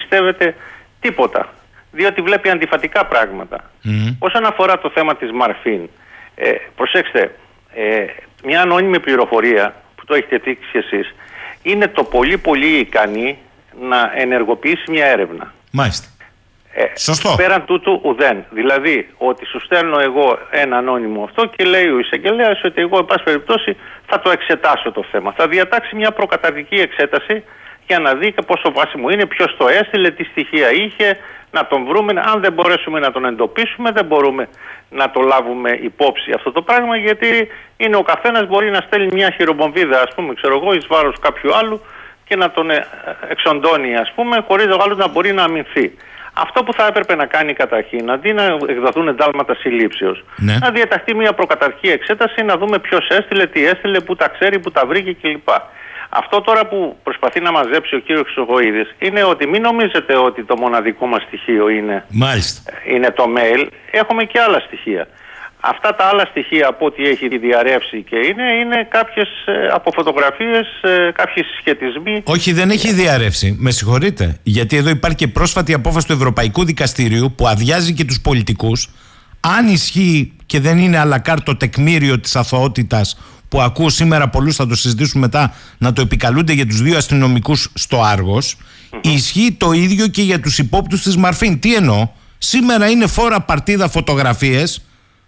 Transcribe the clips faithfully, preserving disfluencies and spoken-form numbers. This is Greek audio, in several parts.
πιστεύετε τίποτα, διότι βλέπει αντιφατικά πράγματα. Mm. Όσον αφορά το θέμα της Μαρφίν, ε, προσέξτε, ε, μια ανώνυμη πληροφορία που το έχετε δείξει εσείς είναι το πολύ πολύ ικανή να ενεργοποιήσει μια έρευνα. Μάλιστα. Ε, Σωστό. Πέραν τούτου ουδέν. Δηλαδή ότι σου στέλνω εγώ ένα ανώνυμο αυτό και λέει ο εισαγγελέας ότι εγώ εν πάση περιπτώσει θα το εξετάσω το θέμα. Θα διατάξει μια προκαταρκτική εξέταση για να δει πόσο βάσιμο είναι, ποιος το έστειλε, τι στοιχεία είχε, να τον βρούμε. Αν δεν μπορέσουμε να τον εντοπίσουμε, δεν μπορούμε να το λάβουμε υπόψη αυτό το πράγμα, γιατί είναι ο καθένας μπορεί να στέλνει μια χειρομοβίδα, ας πούμε, ξέρω εγώ, εις βάρος κάποιου άλλου και να τον εξοντώνει, ας πούμε, χωρίς ο άλλος να μπορεί να αμυνθεί. Αυτό που θα έπρεπε να κάνει καταρχήν, αντί να εκδοθούν εντάλματα συλλήψεως, ναι. να διαταχθεί μια προκαταρκτική εξέταση, να δούμε ποιος έστειλε, τι έστειλε, που τα ξέρει, που τα βρήκε κλπ. Αυτό τώρα που προσπαθεί να μαζέψει ο κύριος Χρυσοχοΐδης είναι ότι μην νομίζετε ότι το μοναδικό μας στοιχείο είναι, είναι το mail. Έχουμε και άλλα στοιχεία. Αυτά τα άλλα στοιχεία από ό,τι έχει διαρρεύσει και είναι, είναι κάποιες ε, από φωτογραφίες, ε, κάποιοι συσχετισμοί. Όχι, δεν έχει διαρρεύσει. Με συγχωρείτε. Γιατί εδώ υπάρχει και πρόσφατη απόφαση του Ευρωπαϊκού Δικαστηρίου που αδειάζει και τους πολιτικούς. Αν ισχύει και δεν είναι αλακάρ το τεκμήριο της αθωότητας που ακούω σήμερα, πολλούς θα το συζητήσουν μετά, να το επικαλούνται για τους δύο αστυνομικούς στο Άργος, mm-hmm. ισχύει το ίδιο και για τους υπόπτους της Μαρφίν. Τι εννοώ? Σήμερα είναι φόρα παρτίδα φωτογραφίες.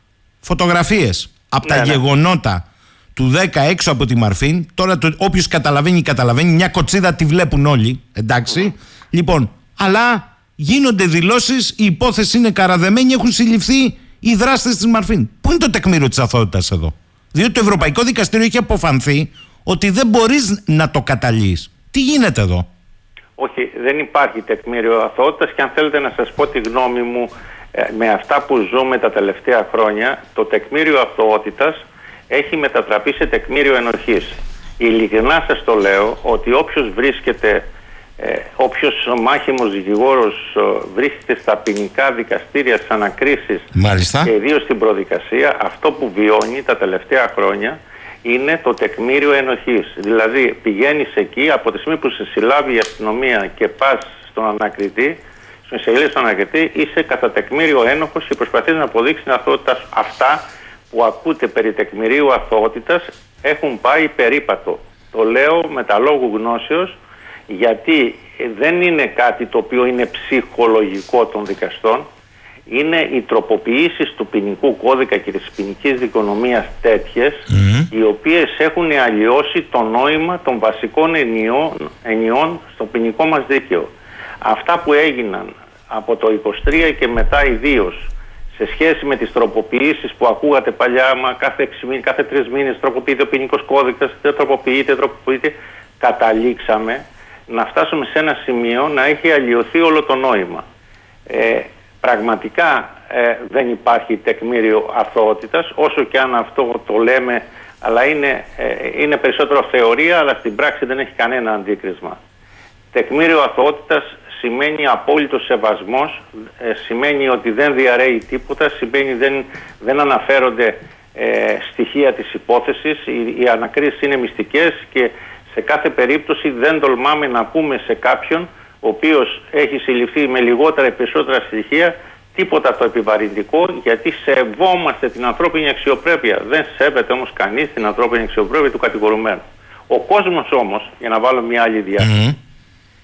Φωτογραφίες από ναι, τα ναι. γεγονότα του δέκα έξω από τη Μαρφίν. Τώρα το, όποιος καταλαβαίνει, καταλαβαίνει. Μια κοτσίδα τη βλέπουν όλοι. Εντάξει. Mm. Λοιπόν, αλλά γίνονται δηλώσεις, η υπόθεση είναι καραδεμένη, έχουν συλληφθεί οι δράστες της Μαρφίν. Πού είναι το τεκμήριο της αθωότητας εδώ? Διότι το Ευρωπαϊκό Δικαστήριο έχει αποφανθεί ότι δεν μπορείς να το καταλύεις. Τι γίνεται εδώ? Όχι, δεν υπάρχει τεκμήριο αθωότητας και αν θέλετε να σας πω τη γνώμη μου, με αυτά που ζούμε τα τελευταία χρόνια, το τεκμήριο αθωότητας έχει μετατραπεί σε τεκμήριο ενοχής. Ειλικρινά σας το λέω ότι όποιος βρίσκεται, ε, όποιος μάχημος δικηγόρος βρίσκεται στα ποινικά δικαστήρια, στις ανακρίσεις Μάλιστα. και ιδίως στην προδικασία, αυτό που βιώνει τα τελευταία χρόνια είναι το τεκμήριο ενοχής. Δηλαδή πηγαίνεις εκεί από τη στιγμή που σε συλλάβει η αστυνομία και πας στον ανακριτή, στην εισαγγελία στον ανακριτή, είσαι κατά τεκμήριο ένοχος και προσπαθείς να αποδείξεις την αθωότητα. Αυτά που ακούτε περί τεκμηρίου αθωότητας έχουν πάει περίπατο. Το λέω με τα λόγου γνώσεως, γιατί δεν είναι κάτι το οποίο είναι ψυχολογικό των δικαστών. Είναι οι τροποποιήσεις του ποινικού κώδικα και της ποινικής δικονομίας τέτοιες, mm. οι οποίες έχουν αλλοιώσει το νόημα των βασικών ενιών, ενιών στο ποινικό μας δίκαιο. Αυτά που έγιναν από το είκοσι τρία και μετά ιδίως σε σχέση με τις τροποποιήσεις που ακούγατε παλιά, μα κάθε, κάθε τρεις μήνες τροποποιείται ο ποινικός κώδικας, δεν τροποποιείται, τροποποιείται, καταλήξαμε να φτάσουμε σε ένα σημείο να έχει αλλοιωθεί όλο το νόημα. Ε, πραγματικά ε, δεν υπάρχει τεκμήριο αθωότητας, όσο και αν αυτό το λέμε, αλλά είναι, ε, είναι περισσότερο θεωρία, αλλά στην πράξη δεν έχει κανένα αντίκρισμα. Τεκμήριο αθωότητας σημαίνει απόλυτος σεβασμός, ε, σημαίνει ότι δεν διαρρέει τίποτα, σημαίνει δεν, δεν αναφέρονται ε, στοιχεία της υπόθεσης, οι, οι ανακρίσεις είναι μυστικές και σε κάθε περίπτωση δεν τολμάμε να πούμε σε κάποιον ο οποίος έχει συλληφθεί με λιγότερα ή περισσότερα στοιχεία τίποτα το επιβαρυντικό, γιατί σεβόμαστε την ανθρώπινη αξιοπρέπεια. Δεν σέβεται όμως κανείς την ανθρώπινη αξιοπρέπεια του κατηγορουμένου. Ο κόσμος όμως, για να βάλω μια άλλη διάσταση, mm.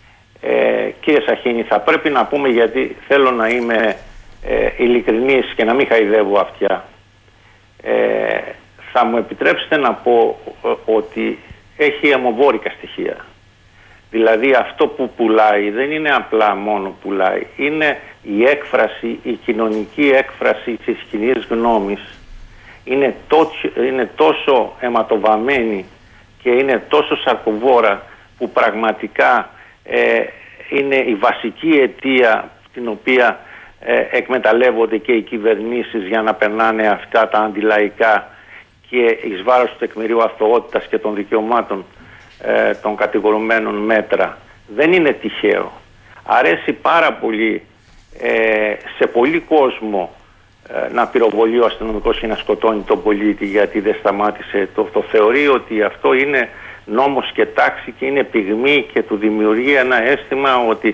Ε, κύριε Σαχίνη, θα πρέπει να πούμε, γιατί θέλω να είμαι ε, ειλικρινής και να μην χαϊδεύω αυτιά, ε, θα μου επιτρέψετε να πω ε, ότι έχει αιμοβόρικα στοιχεία. Δηλαδή αυτό που πουλάει δεν είναι απλά μόνο πουλάει, είναι η έκφραση, η κοινωνική έκφραση της κοινής γνώμης είναι, τόσο, είναι τόσο αιματοβαμμένη και είναι τόσο σαρκοβόρα που πραγματικά Ε, είναι η βασική αιτία την οποία ε, εκμεταλλεύονται και οι κυβερνήσεις για να περνάνε αυτά τα αντιλαϊκά και εις βάρος του τεκμηρίου αθωότητας και των δικαιωμάτων ε, των κατηγορουμένων μέτρα. Δεν είναι τυχαίο. Αρέσει πάρα πολύ ε, σε πολύ κόσμο ε, να πυροβολεί ο αστυνομικός και να σκοτώνει τον πολίτη γιατί δεν σταμάτησε. Το, το θεωρεί ότι αυτό είναι νόμος και τάξη και είναι πυγμή και του δημιουργεί ένα αίσθημα ότι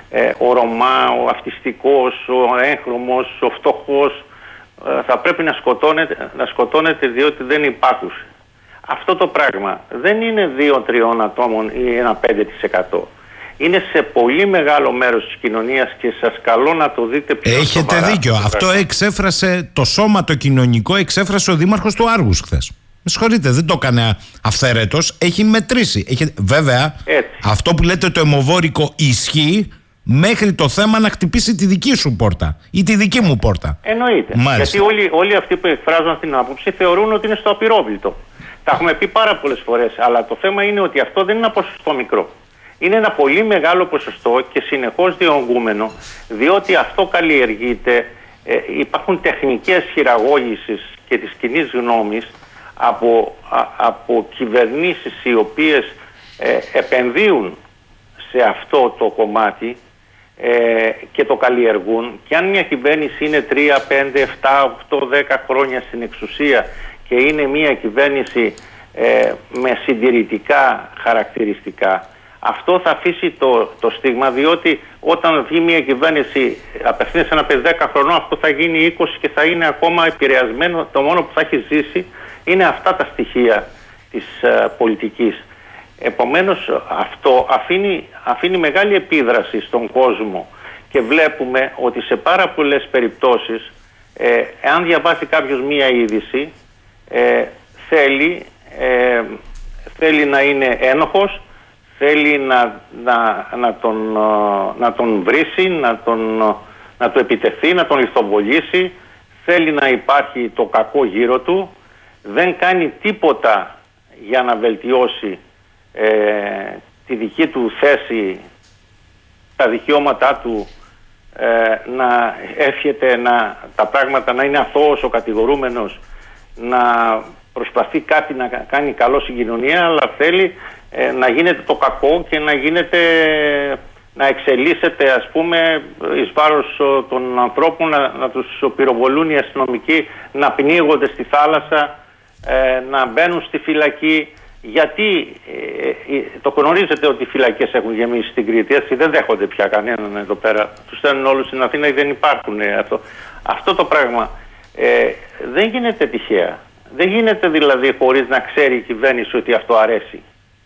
ε, ο Ρωμά, ο αυτιστικός, ο έγχρωμος, ο φτωχός ε, θα πρέπει να σκοτώνεται, να σκοτώνεται διότι δεν υπάρχουν. Αυτό το πράγμα δεν είναι δύο τριών ατόμων ή ένα πέντε τοις εκατό. Είναι σε πολύ μεγάλο μέρος της κοινωνίας και σας καλώ να το δείτε πιο σοβαρά. Έχετε δίκιο. Αυτό εξέφρασε το σώμα το κοινωνικό, εξέφρασε ο δήμαρχος του Άργους χθες. Με συγχωρείτε, δεν το έκανε αυθαίρετος. Έχει μετρήσει. Έχει... Βέβαια, έτσι. Αυτό που λέτε το αιμοβόρικο ισχύει μέχρι το θέμα να χτυπήσει τη δική σου πόρτα ή τη δική μου πόρτα. Εννοείται. Μάλιστα. Γιατί όλοι, όλοι αυτοί που εκφράζουν αυτή την άποψη θεωρούν ότι είναι στο απειρόβλητο. Τα έχουμε πει πάρα πολλές φορές, αλλά το θέμα είναι ότι αυτό δεν είναι ένα ποσοστό μικρό. Είναι ένα πολύ μεγάλο ποσοστό και συνεχώς διονγκούμενο, διότι αυτό καλλιεργείται, ε, υπάρχουν τεχνικές χειραγώγησης και της κοινής γνώμης από, α, από κυβερνήσεις οι οποίες ε, επενδύουν σε αυτό το κομμάτι ε, και το καλλιεργούν. Και αν μια κυβέρνηση είναι τρία, πέντε, επτά, οκτώ, δέκα χρόνια στην εξουσία και είναι μια κυβέρνηση ε, με συντηρητικά χαρακτηριστικά, αυτό θα αφήσει το, το στίγμα, διότι όταν βγει μια κυβέρνηση απευθύνεται σε ένα παιδί δέκα χρονών, αυτό θα γίνει είκοσι και θα είναι ακόμα επηρεασμένο. Το μόνο που θα έχει ζήσει είναι αυτά τα στοιχεία της uh, πολιτικής. Επομένως αυτό αφήνει, αφήνει μεγάλη επίδραση στον κόσμο και βλέπουμε ότι σε πάρα πολλές περιπτώσεις ε, εάν διαβάσει κάποιος μία είδηση ε, θέλει, ε, θέλει να είναι ένοχος, θέλει να, να, να, τον, να τον βρίσει, να, τον, να του επιτεθεί, να τον λιθοβολήσει, θέλει να υπάρχει το κακό γύρω του, δεν κάνει τίποτα για να βελτιώσει ε, τη δική του θέση, τα δικαιώματά του, ε, να εύχεται να, τα πράγματα να είναι αθώος ο κατηγορούμενος, να προσπαθεί κάτι να κάνει καλό στην κοινωνία, αλλά θέλει ε, να γίνεται το κακό και να γίνεται, να εξελίσσεται, ας πούμε, εις βάρος των ανθρώπων, να, να τους πυροβολούν οι αστυνομικοί, να πνίγονται στη θάλασσα, ε, να μπαίνουν στη φυλακή. Γιατί ε, το γνωρίζετε ότι οι φυλακές έχουν γεμίσει στην Κρήτη, έτσι, δεν δέχονται πια κανέναν εδώ πέρα. Τους στέλνουν όλους στην Αθήνα ή δεν υπάρχουν. Ε, αυτό. αυτό το πράγμα ε, δεν γίνεται τυχαία. Δεν γίνεται δηλαδή χωρίς να ξέρει η κυβέρνηση ότι αυτό αρέσει.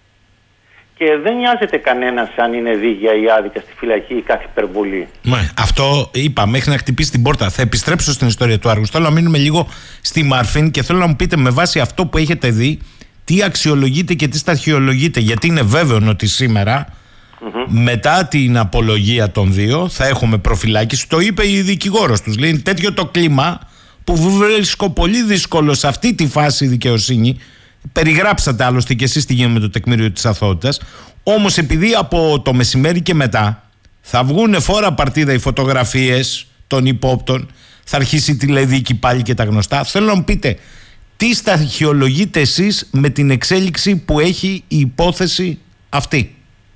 Και δεν νοιάζεται κανένας αν είναι δίκαια ή άδικα στη φυλακή ή κάθε υπερβολή. Μα, αυτό είπα μέχρι να χτυπήσει την πόρτα. Θα επιστρέψω στην ιστορία του Άργους. Θέλω να μείνουμε λίγο στη Μαρφίν και θέλω να μου πείτε με βάση αυτό που έχετε δει τι αξιολογείτε και τι στοιχειολογείτε. Γιατί είναι βέβαιο ότι σήμερα, mm-hmm. μετά την απολογία των δύο, θα έχουμε προφυλάκηση. Το είπε η δικηγόρος τους. Λέει τέτοιο το κλίμα που βρίσκω πολύ δύσκολο σε αυτή τη φάση η δικαιοσύνη. Περιγράψατε άλλωστε και εσείς τι γίνεται με το τεκμήριο της αθωότητας. Όμως επειδή από το μεσημέρι και μετά θα βγουν φόρα παρτίδα οι φωτογραφίες των υπόπτων, θα αρχίσει η τηλεδίκη πάλι και τα γνωστά. Θέλω να μου πείτε τι στοιχειολογείτε εσείς με την εξέλιξη που έχει η υπόθεση αυτή.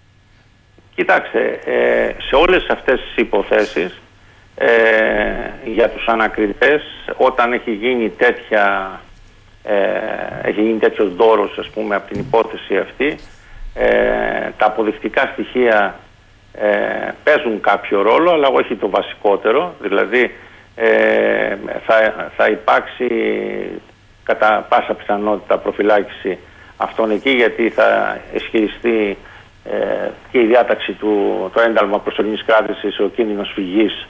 Κοιτάξτε, ε, σε όλες αυτές τις υποθέσεις ε, για τους ανακριτές, όταν έχει γίνει τέτοια ε, έχει γίνει τέτοιος δώρος, ας πούμε, από την υπόθεση αυτή, ε, τα αποδεικτικά στοιχεία ε, παίζουν κάποιο ρόλο, αλλά όχι το βασικότερο. Δηλαδή ε, θα, θα υπάρξει κατά πάσα πιθανότητα προφυλάκηση αυτών εκεί, γιατί θα ισχυριστεί ε, και η διάταξη του, το ένταλμα προσωρινής κράτησης, ο κίνδυνος φυγής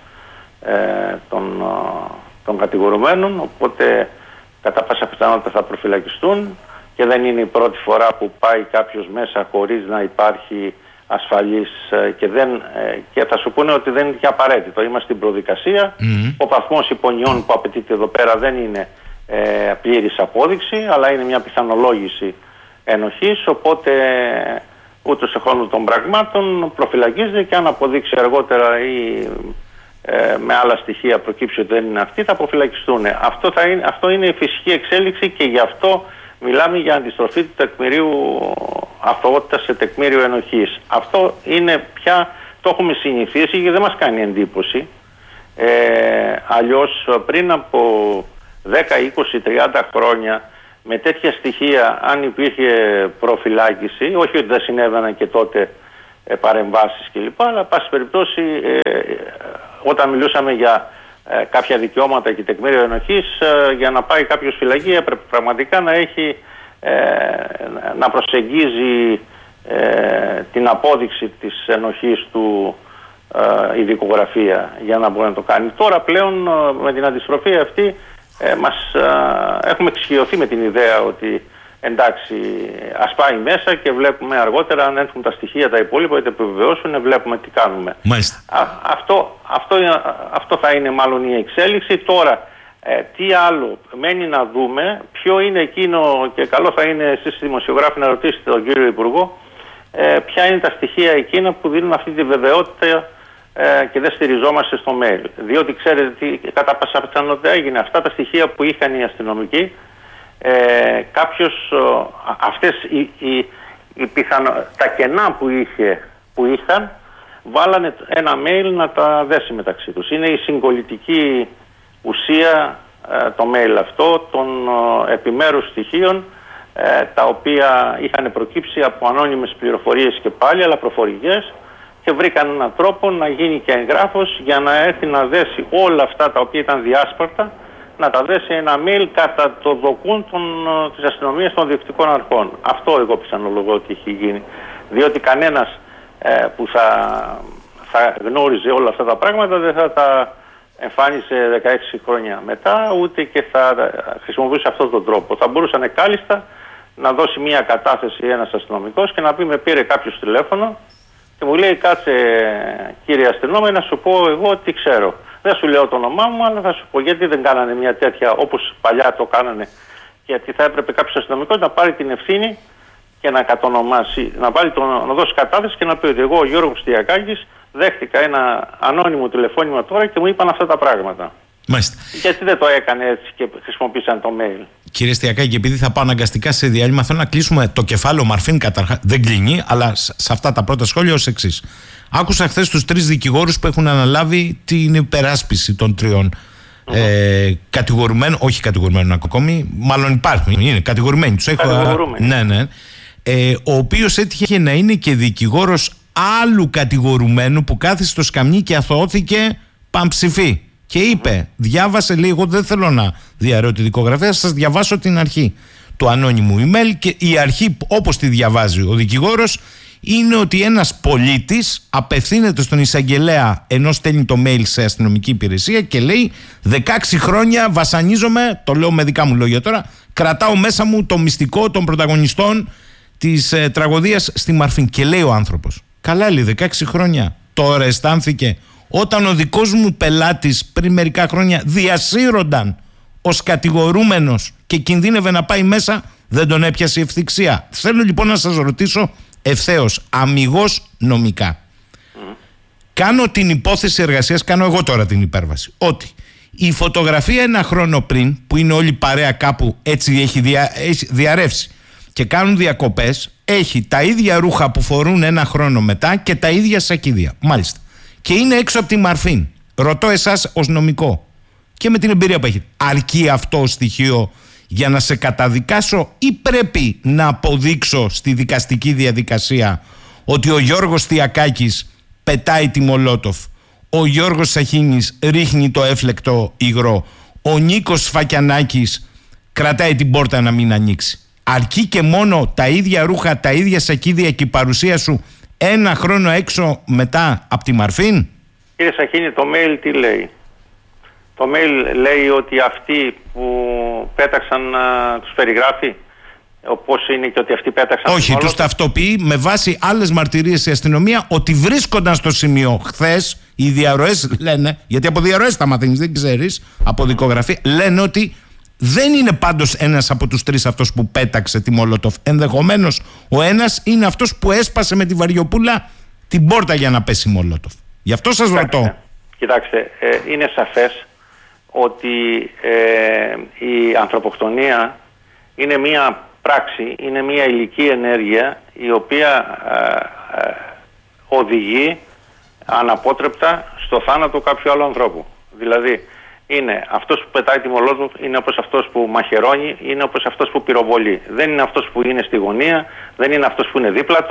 ε, των, των κατηγορουμένων, οπότε κατά πάσα πιθανότητα θα προφυλακιστούν και δεν είναι η πρώτη φορά που πάει κάποιος μέσα χωρίς να υπάρχει ασφαλής και, δεν, και θα σου πούνε ότι δεν είναι και απαραίτητο. Είμαστε στην προδικασία, mm-hmm. ο βαθμός υπονοιών που απαιτείται εδώ πέρα δεν είναι ε, πλήρης απόδειξη, αλλά είναι μια πιθανολόγηση ενοχής, οπότε ούτως εχόντων των πραγμάτων προφυλακίζεται και αν αποδείξει αργότερα ή ε, με άλλα στοιχεία προκύψει ότι δεν είναι αυτοί, θα αποφυλακιστούν. Αυτό, θα είναι, αυτό είναι η φυσική εξέλιξη και γι' αυτό μιλάμε για αντιστροφή του τεκμηρίου αθωότητας σε τεκμήριο ενοχής. Αυτό είναι πια, το έχουμε συνηθίσει και δεν μας κάνει εντύπωση. Ε, αλλιώς πριν από δέκα, είκοσι, τριάντα χρόνια με τέτοια στοιχεία, αν υπήρχε προφυλάκηση, όχι ότι δεν συνέβαιναν και τότε ε, παρεμβάσεις κλπ. Αλλά, πάση περιπτώσει, ε, όταν μιλούσαμε για ε, κάποια δικαιώματα και τεκμήριο ενοχής, ε, για να πάει κάποιος φυλακή έπρεπε πραγματικά να έχει ε, να προσεγγίζει ε, την απόδειξη της ενοχής του ε, η δικογραφία για να μπορεί να το κάνει. Τώρα πλέον ε, με την αντιστροφή αυτή ε, μας ε, έχουμε εξοικειωθεί με την ιδέα ότι εντάξει, ας πάει μέσα και βλέπουμε αργότερα αν έρθουν τα στοιχεία τα υπόλοιπα, είτε επιβεβαιώσουν, βλέπουμε τι κάνουμε. Α, αυτό, αυτό, αυτό θα είναι μάλλον η εξέλιξη. Τώρα, ε, τι άλλο μένει να δούμε, ποιο είναι εκείνο, και καλό θα είναι εσείς δημοσιογράφοι να ρωτήσετε τον κύριο Υπουργό, ε, ποια είναι τα στοιχεία εκείνα που δίνουν αυτή τη βεβαιότητα ε, και δεν στηριζόμαστε στο mail. Διότι ξέρετε τι κατά πάσα πιθανότητα έγινε. Αυτά τα στοιχεία που είχαν οι αστυνομικοί, Ε, κάποιος, αυτές οι, οι, οι πιθανο, τα κενά που, είχε, που είχαν, βάλανε ένα mail να τα δέσει μεταξύ τους. Είναι η συγκολητική ουσία ε, το mail αυτό των ε, επιμέρους στοιχείων ε, τα οποία είχαν προκύψει από ανώνυμες πληροφορίες και πάλι, αλλά προφορικές, και βρήκαν έναν τρόπο να γίνει και εγγράφος για να έρθει να δέσει όλα αυτά τα οποία ήταν διάσπαρτα, να τα δέσει ένα mail κατά το δοκούν των, της αστυνομίας των διοικητικών αρχών. Αυτό εγώ πιθανολογώ ότι έχει γίνει. Διότι κανένας ε, που θα, θα γνώριζε όλα αυτά τα πράγματα δεν θα τα εμφάνισε δεκαέξι χρόνια μετά, ούτε και θα χρησιμοποιούσε αυτόν τον τρόπο. Θα μπορούσαν κάλλιστα να δώσει μια κατάθεση ένας αστυνομικός και να πει με πήρε κάποιος τηλέφωνο και μου λέει κάτσε κύριε αστυνόμη να σου πω εγώ τι ξέρω. Δεν σου λέω το όνομά μου, αλλά θα σου πω γιατί δεν κάνανε μια τέτοια όπως παλιά το κάνανε. Γιατί θα έπρεπε κάποιος αστυνομικός να πάρει την ευθύνη και να κατονομάσει, να, βάλει τον, να δώσει κατάθεση και να πει ότι εγώ, ο Γιώργος Στιακάκης, δέχτηκα ένα ανώνυμο τηλεφώνημα τώρα και μου είπαν αυτά τα πράγματα. Μάλιστα. Γιατί δεν το έκανε έτσι και χρησιμοποίησαν το mail. Κύριε Στιακάκη, επειδή θα πάω αναγκαστικά σε διάλειμμα, θέλω να κλείσουμε το κεφάλαιο Μαρφίν καταρχάς. Δεν κλείνει, αλλά σε αυτά τα πρώτα σχόλια ως εξής. Άκουσα χθες τους τρεις δικηγόρους που έχουν αναλάβει την υπεράσπιση των τριών mm-hmm. ε, κατηγορουμένων, όχι κατηγορουμένων ακόμη, μάλλον υπάρχουν, είναι κατηγορουμένοι. Τους έχω, ναι, ναι. Ε, ο οποίος έτυχε να είναι και δικηγόρος άλλου κατηγορουμένου που κάθισε στο σκαμνί και αθωώθηκε παμψηφί. Και είπε, διάβασε λίγο, δεν θέλω να διαρρέω τη δικογραφία, θα σας διαβάσω την αρχή του ανώνυμου email, και η αρχή όπως τη διαβάζει ο δικηγόρος είναι ότι ένας πολίτης απευθύνεται στον εισαγγελέα ενώ στέλνει το mail σε αστυνομική υπηρεσία και λέει δεκαέξι χρόνια βασανίζομαι, το λέω με δικά μου λόγια τώρα, κρατάω μέσα μου το μυστικό των πρωταγωνιστών της ε, τραγωδίας στη Μαρφίν. Και λέει ο άνθρωπος, καλά λέει δεκαέξι χρόνια, τώρα αισθάνθηκε όταν ο δικός μου πελάτης πριν μερικά χρόνια διασύρονταν ως κατηγορούμενος και κινδύνευε να πάει μέσα, δεν τον έπιασε η ευθυξία. Θέλω λοιπόν να σας ρωτήσω ευθέως, αμιγώς νομικά. Mm. Κάνω την υπόθεση εργασίας, κάνω εγώ τώρα την υπέρβαση, ότι η φωτογραφία ένα χρόνο πριν, που είναι όλη παρέα κάπου έτσι έχει, δια, έχει διαρρεύσει και κάνουν διακοπές, έχει τα ίδια ρούχα που φορούν ένα χρόνο μετά και τα ίδια σακίδια. Μάλιστα. Και είναι έξω από τη Μαρφίν. Ρωτώ εσάς ως νομικό και με την εμπειρία που έχετε, αρκεί αυτό το στοιχείο για να σε καταδικάσω ή πρέπει να αποδείξω στη δικαστική διαδικασία ότι ο Γιώργος Στιακάκης πετάει τη Μολότοφ, ο Γιώργος Σαχίνης ρίχνει το έφλεκτο υγρό, ο Νίκος Σφακιανάκης κρατάει την πόρτα να μην ανοίξει? Αρκεί και μόνο τα ίδια ρούχα, τα ίδια σακίδια και η παρουσία σου ένα χρόνο έξω μετά από τη Μαρφίν? Κύριε Σαχίνη, το mail τι λέει? Το mail λέει ότι αυτοί που πέταξαν α, τους περιγράφει, όπως είναι και ότι αυτοί πέταξαν... Όχι, τους ταυτοποιεί με βάση άλλες μαρτυρίες η αστυνομία ότι βρίσκονταν στο σημείο χθες. Οι διαρροές λένε, γιατί από διαρροές τα μαθαίνεις, δεν ξέρεις, από δικογραφία, λένε ότι δεν είναι πάντως ένας από τους τρεις αυτός που πέταξε τη Μολότοφ. Ενδεχομένως ο ένας είναι αυτός που έσπασε με τη Βαριοπούλα την πόρτα για να πέσει η Μολότοφ. Γι' αυτό σας Κοιτάξτε, ρωτώ. Κοιτάξτε, ε, είναι σαφές ότι ε, η ανθρωποκτονία είναι μία πράξη, είναι μία υλική ενέργεια η οποία ε, ε, οδηγεί αναπότρεπτα στο θάνατο κάποιου άλλου ανθρώπου. Δηλαδή, είναι αυτός που πετάει τη Μολότοφ, είναι όπως αυτός που μαχαιρώνει, είναι όπως αυτός που πυροβολεί. Δεν είναι αυτός που είναι στη γωνία, δεν είναι αυτός που είναι δίπλα του,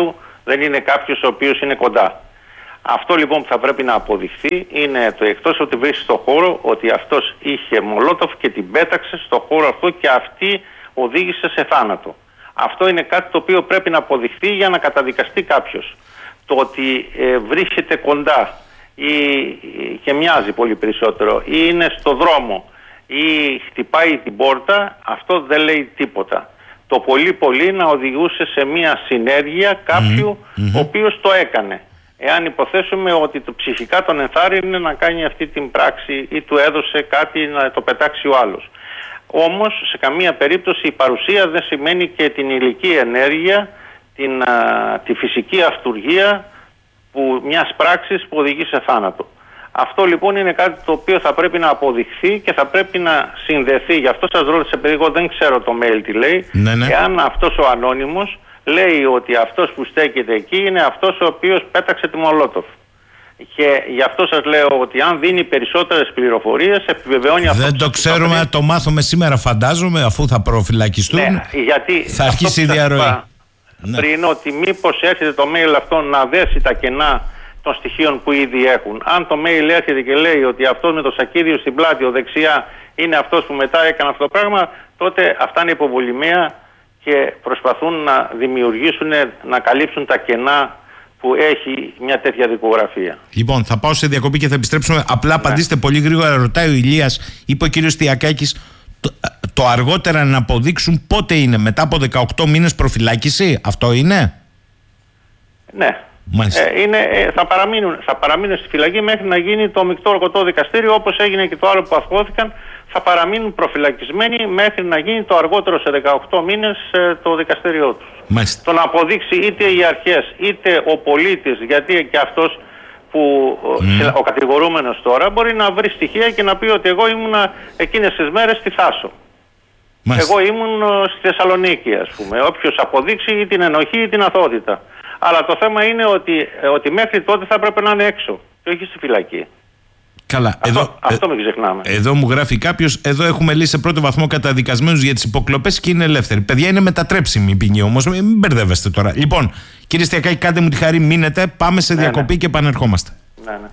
δεν είναι κάποιος ο οποίος είναι κοντά. Αυτό λοιπόν που θα πρέπει να αποδειχθεί είναι το εκτός ότι βρίσκει στο χώρο ότι αυτός είχε μολότοφ και την πέταξε στο χώρο αυτό και αυτή οδήγησε σε θάνατο. Αυτό είναι κάτι το οποίο πρέπει να αποδειχθεί για να καταδικαστεί κάποιος. Το ότι ε, βρίσκεται κοντά ή και μοιάζει πολύ περισσότερο ή είναι στο δρόμο ή χτυπάει την πόρτα, αυτό δεν λέει τίποτα. Το πολύ πολύ να οδηγούσε σε μια συνέργεια κάποιου mm-hmm. ο οποίος το έκανε. Εάν υποθέσουμε ότι το ψυχικά τον ενθάρρυνε να κάνει αυτή την πράξη ή του έδωσε κάτι να το πετάξει ο άλλος. Όμως σε καμία περίπτωση η παρουσία δεν σημαίνει και την υλική ενέργεια, την, α, τη φυσική αυτουργία που, μιας πράξης που οδηγεί σε θάνατο. Αυτό λοιπόν είναι κάτι το οποίο θα πρέπει να αποδειχθεί και θα πρέπει να συνδεθεί. Γι' αυτό σας ρώτησα, επειδή εγώ δεν ξέρω το mail τι λέει, ναι, ναι. εάν αυτός ο ανώνυμος λέει ότι αυτός που στέκεται εκεί είναι αυτός ο οποίος πέταξε τη μολότοφ. Και γι' αυτό σας λέω ότι αν δίνει περισσότερες πληροφορίες επιβεβαιώνει αυτό. Δεν το ξέρουμε, θα... το μάθουμε σήμερα φαντάζομαι, αφού θα προφυλακιστούν. Ναι, γιατί θα αρχίσει η διαρροή. Ναι. Πριν ότι μήπως έρχεται το mail αυτό να δέσει τα κενά των στοιχείων που ήδη έχουν. Αν το mail έρχεται και λέει ότι αυτός με το σακίδιο στην πλάτη, ο δεξιά, είναι αυτός που μετά έκανε αυτό το πράγμα, τότε αυτά είναι υποβολημαία και προσπαθούν να δημιουργήσουν, να καλύψουν τα κενά που έχει μια τέτοια δικογραφία. Λοιπόν, θα πάω σε διακοπή και θα επιστρέψουμε. Απλά απαντήστε ναι. πολύ γρήγορα. Ρωτάει ο Ηλίας, είπε ο κύριος Τιακάκης, το, το αργότερα να αποδείξουν πότε είναι, μετά από δεκαοκτώ μήνες προφυλάκηση, αυτό είναι? Ναι. Ε, είναι, ε, θα, παραμείνουν, θα παραμείνουν στη φυλακή μέχρι να γίνει το μεικτό οργωτό δικαστήριο, όπως έγινε και το άλλο που αθώθηκαν. Θα παραμείνουν προφυλακισμένοι μέχρι να γίνει το αργότερο σε δεκαοκτώ μήνες ε, το δικαστήριό τους. Μάλιστα. Το να αποδείξει είτε οι αρχές είτε ο πολίτης, γιατί και αυτός που mm. ο κατηγορούμενος τώρα μπορεί να βρει στοιχεία και να πει ότι εγώ ήμουνα εκείνες τις μέρες στη Θάσο. Μάλιστα. Εγώ ήμουν στη Θεσσαλονίκη, ας πούμε. Όποιος αποδείξει ή την ενοχή ή την αθότητα. Αλλά το θέμα είναι ότι, ότι μέχρι τότε θα έπρεπε να είναι έξω και όχι στη φυλακή. Καλά, αυτό, εδώ, αυτό μην ξεχνάμε. Εδώ μου γράφει κάποιος, εδώ έχουμε λύσει σε πρώτο βαθμό καταδικασμένους για τις υποκλοπές και είναι ελεύθεροι. Παιδιά, είναι μετατρέψιμη η ποινή όμως, μην μπερδεύεστε τώρα. Λοιπόν, κύριε Στιακάκη, κάντε μου τη χαρή, μείνετε, πάμε σε διακοπή ναι, ναι. και επανερχόμαστε. Ναι, ναι.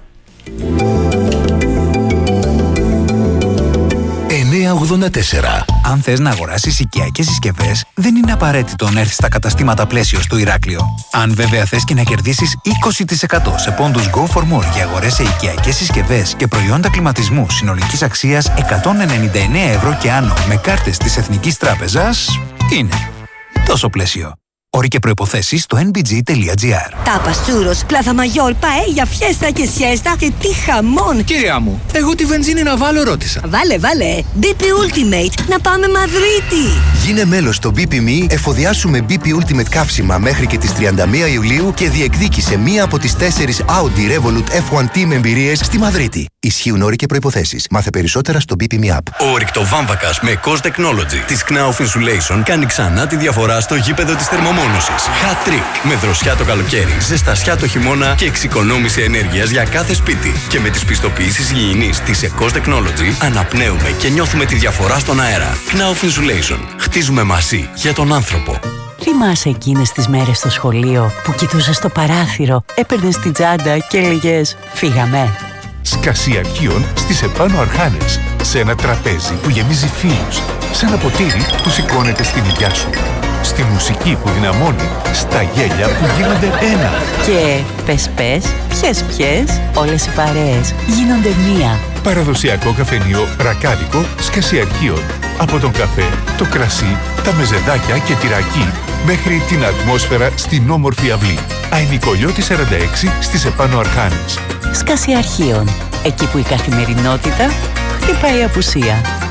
εννιακόσια ογδόντα τέσσερα. Αν θες να αγοράσεις οικιακές συσκευές, δεν είναι απαραίτητο να έρθεις στα καταστήματα Πλαίσιο στο Ηράκλειο. Αν βέβαια θες και να κερδίσεις είκοσι τοις εκατό σε πόντους Go for More για αγορές σε οικιακές συσκευές και προϊόντα κλιματισμού συνολικής αξίας εκατόν ενενήντα εννέα ευρώ και άνω με κάρτες της Εθνικής Τράπεζας, είναι τόσο Πλαίσιο. Όροι και προϋποθέσεις στο εν μπι τζι τελεία τζι άρ. Τάπας, τσούρος, πλάθα μαγιόρ, παέλια, φιέστα και σιέστα και τι χαμόν! Κυρία μου, εγώ τη βενζίνη να βάλω ρώτησα. Βάλε, βάλε! μπι πι Ultimate, να πάμε Μαδρίτη! Γίνε μέλος στο μπι πι εμ ι, εφοδιάσουμε μπι πι Ultimate καύσιμα μέχρι και τις τριάντα μία Ιουλίου και διεκδίκησε μία από τις τέσσερις Audi Revolut εφ ουάν Team εμπειρίες στη Μαδρίτη. Ισχύουν όροι και προϋποθέσεις. Μάθε περισσότερα στο μπι πι εμ ι App. Ο ρηκτοβάμβακας με Cos Technology της Knauf Insulation κάνει ξανά τη διαφορά στο γήπεδο της θερμομόνωσης. Hat Trick. Με δροσιά το καλοκαίρι, ζεστασιά το χειμώνα και εξοικονόμηση ενέργειας για κάθε σπίτι. Και με τις πιστοποιήσεις υγιεινής της Cos Technology αναπνέουμε και νιώθουμε τη διαφορά στον αέρα. Knauf Insulation. Χτίζουμε μαζί για τον άνθρωπο. Θυμάσαι εκείνες τις μέρες στο σχολείο που κοιτούσες στο παράθυρο, έπαιρνες την τσάντα και έλεγες «Φύγαμε». Σκασί αρχείων στις επάνω Αρχάνες. Σε ένα τραπέζι που γεμίζει φίλους. Σε ένα ποτήρι που σηκώνεται στην υγειά σου. Στη μουσική που δυναμώνει. Στα γέλια που γίνονται ένα. Και πες πες, πιες πιες, όλες οι παρέες γίνονται μία. Παραδοσιακό καφενείο ρακάδικο Σκασί αρχείων. Από τον καφέ, το κρασί, τα μεζεδάκια και τυρακί μέχρι την ατμόσφαιρα στην όμορφη αυλή. Αϊνικολιώτη σαράντα έξι στις επάνω Αρχάνες. Σκασί αρχείων. Εκεί που η καθημερινότητα χτυπάει απουσία.